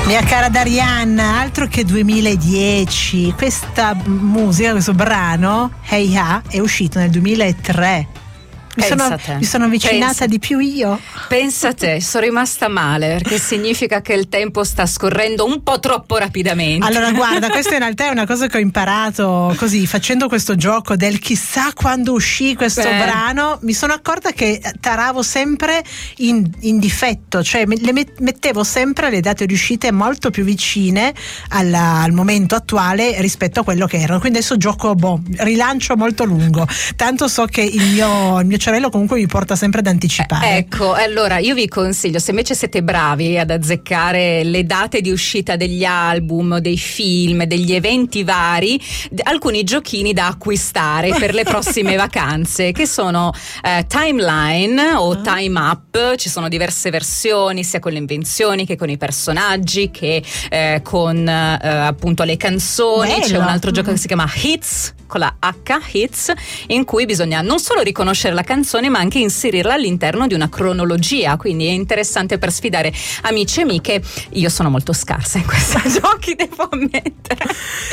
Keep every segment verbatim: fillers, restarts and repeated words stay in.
Mia cara Darianna, altro che duemiladieci, questa musica, questo brano, Hey Ha, è uscito nel duemilatré. Mi sono, mi sono avvicinata Pensa. di più io. Pensa a te, sono rimasta male perché significa che il tempo sta scorrendo un po' troppo rapidamente. Allora guarda, questa in realtà è una cosa che ho imparato così facendo questo gioco del chissà quando uscì questo Beh. brano. Mi sono accorta che taravo sempre in, in difetto, cioè le mettevo sempre le date di uscite molto più vicine alla, al momento attuale rispetto a quello che erano. Quindi adesso gioco boh, rilancio molto lungo, tanto so che il mio, il mio cervello comunque mi porta sempre ad anticipare. Eh, ecco, allora io vi consiglio, se invece siete bravi ad azzeccare le date di uscita degli album, dei film, degli eventi vari, d- alcuni giochini da acquistare per le prossime vacanze, che sono eh, Timeline o Time Up. Ci sono diverse versioni, sia con le invenzioni che con i personaggi, che eh, con eh, appunto le canzoni. Bello. C'è un altro gioco che si chiama Hits, con la H, Hits, in cui bisogna non solo riconoscere la canzone ma anche inserirla all'interno di una cronologia, quindi è interessante per sfidare amici e amiche. Io sono molto scarsa in questi giochi, devo ammettere.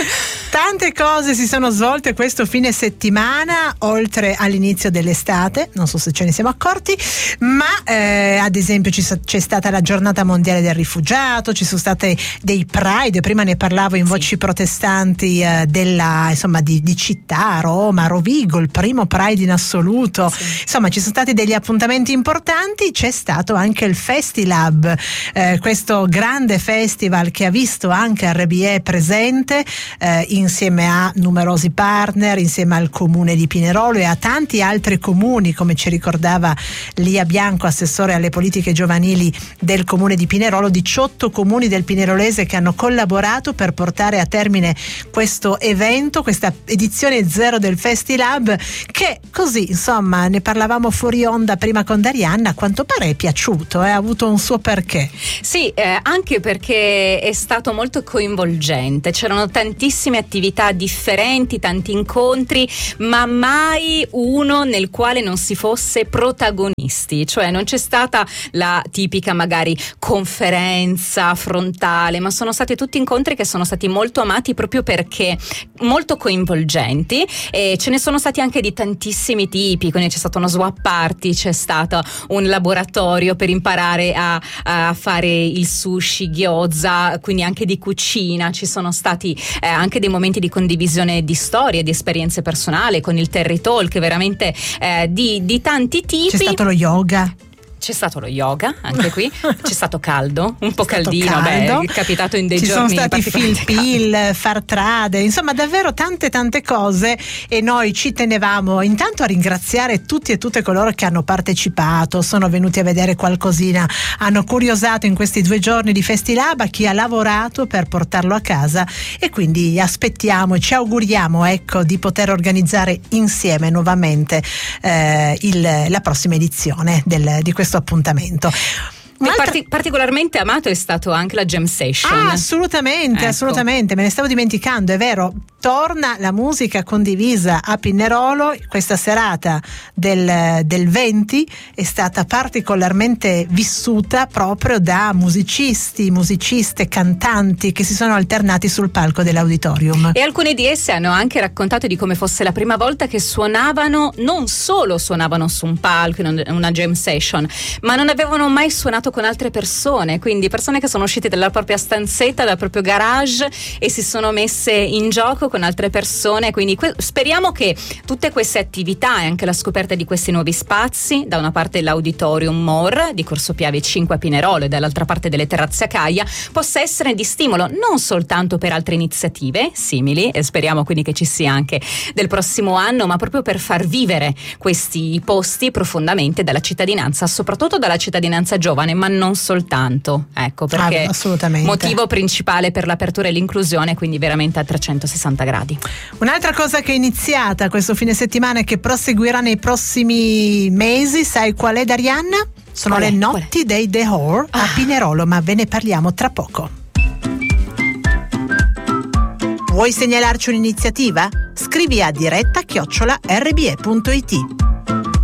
Tante cose si sono svolte questo fine settimana, oltre all'inizio dell'estate, non so se ce ne siamo accorti, ma eh, ad esempio ci so, c'è stata la giornata mondiale del rifugiato, ci sono state dei Pride, prima ne parlavo in Voci sì. protestanti eh, della insomma di, di città, Roma, Rovigo, il primo Pride in assoluto, sì. insomma ci sono stati degli appuntamenti importanti. C'è stato anche il Festilab, eh, questo grande festival che ha visto anche R B E presente eh, insieme a numerosi partner, insieme al comune di Pinerolo e a tanti altri comuni, come ci ricordava Lia Bianco, assessore alle politiche giovanili del comune di Pinerolo. Diciotto comuni del Pinerolese che hanno collaborato per portare a termine questo evento, questa edizione zero del Festilab, che così insomma ne parlavamo fuori onda prima con Darianna, a quanto pare è piaciuto, eh? Ha avuto un suo perché. Sì, eh, anche perché è stato molto coinvolgente, c'erano tantissime attività differenti, tanti incontri, ma mai uno nel quale non si fosse protagonisti, cioè non c'è stata la tipica magari conferenza frontale, ma sono stati tutti incontri che sono stati molto amati proprio perché molto coinvolgenti, e ce ne sono stati anche di tantissimi tipi, quindi c'è stato uno swap party, c'è stato un laboratorio per imparare a, a fare il sushi, gyoza, quindi anche di cucina, ci sono stati eh, anche dei momenti di condivisione di storie, di esperienze personali, con il Terry Talk, veramente eh, di, di tanti tipi. C'è stato lo yoga. C'è stato lo yoga anche qui, c'è stato caldo, un po' caldino, caldo. Beh, è capitato in dei Ci giorni sono stati Phil Pil, Fartrade, insomma davvero tante tante cose, e noi ci tenevamo intanto a ringraziare tutti e tutte coloro che hanno partecipato, sono venuti a vedere qualcosina, hanno curiosato in questi due giorni di Festilab, a chi ha lavorato per portarlo a casa, e quindi aspettiamo e ci auguriamo ecco di poter organizzare insieme nuovamente eh, il, la prossima edizione del, di questo appuntamento. Parti- particolarmente amato è stato anche la Jam Session. Ah, assolutamente, ecco. assolutamente, me ne stavo dimenticando, è vero. Torna la musica condivisa a Pinerolo. Questa serata del, del venti è stata particolarmente vissuta proprio da musicisti, musiciste, cantanti che si sono alternati sul palco dell'auditorium. E alcuni di essi hanno anche raccontato di come fosse la prima volta che suonavano, non solo suonavano su un palco in una jam session, ma non avevano mai suonato con altre persone, quindi persone che sono uscite dalla propria stanzetta, dal proprio garage e si sono messe in gioco con altre persone. Quindi que- speriamo che tutte queste attività e anche la scoperta di questi nuovi spazi, da una parte l'Auditorium More di Corso Piave cinque a Pinerolo e dall'altra parte delle Terrazze a Caia, possa essere di stimolo non soltanto per altre iniziative simili, e speriamo quindi che ci sia anche del prossimo anno, ma proprio per far vivere questi posti profondamente dalla cittadinanza, soprattutto dalla cittadinanza giovane, ma non soltanto, ecco perché ah, assolutamente. Motivo principale per l'apertura e l'inclusione, quindi veramente a trecentosessanta gradi. Un'altra cosa che è iniziata questo fine settimana e che proseguirà nei prossimi mesi, sai qual è, Darianna? Sono qual le è? notti dei The Whore ah. a Pinerolo, ma ve ne parliamo tra poco. Vuoi segnalarci un'iniziativa? Scrivi a diretta chiocciola erre bi e punto it.